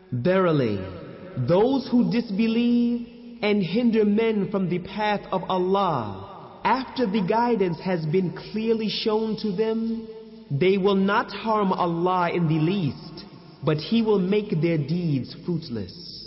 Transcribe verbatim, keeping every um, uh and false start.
Verily, those who disbelieve and hinder men from the path of Allah, after the guidance has been clearly shown to them, they will not harm Allah in the least, but He will make their deeds fruitless.